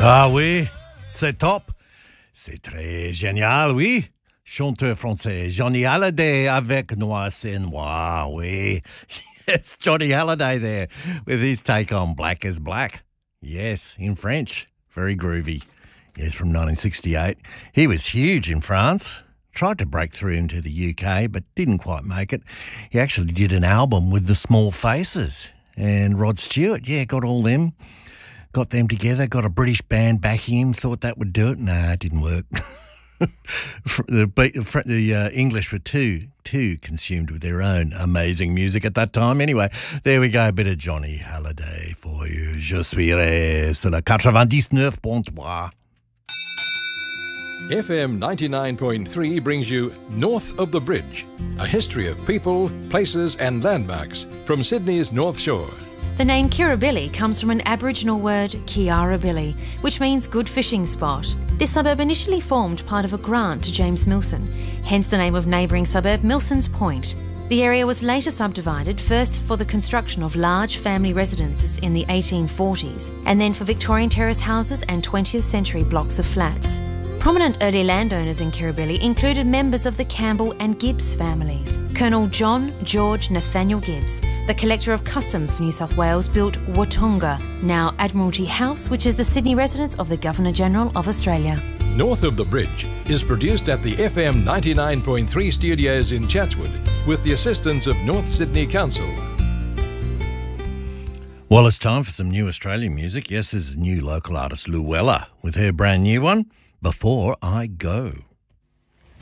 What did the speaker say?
Ah oui, c'est top. C'est très génial, oui. Chanteur français Johnny Hallyday avec Noir c'est Noir, oui. Yes, Johnny Hallyday there with his take on Black is Black. Yes, in French. Very groovy. Yes, from 1968. He was huge in France. Tried to break through into the UK, but didn't quite make it. He actually did an album with the Small Faces. And Rod Stewart, got all them. Got them together, got a British band backing him, thought that would do it. Nah, it didn't work. The English were too consumed with their own amazing music at that time. Anyway, there we go, a bit of Johnny Hallyday for you. Je suis sur la 99.3. FM 99.3 brings you North of the Bridge, a history of people, places and landmarks from Sydney's North Shore. The name Kirribilli comes from an Aboriginal word, Kiarabilli, which means good fishing spot. This suburb initially formed part of a grant to James Milson, hence the name of neighbouring suburb Milson's Point. The area was later subdivided, first for the construction of large family residences in the 1840s, and then for Victorian terrace houses and 20th century blocks of flats. Prominent early landowners in Kirribilli included members of the Campbell and Gibbs families. Colonel John George Nathaniel Gibbs, the Collector of Customs for New South Wales, built Watonga, now Admiralty House, which is the Sydney residence of the Governor-General of Australia. North of the Bridge is produced at the FM 99.3 studios in Chatswood with the assistance of North Sydney Council. Well, it's time for some new Australian music. Yes, there's a new local artist, Luella, with her brand new one, Before I Go.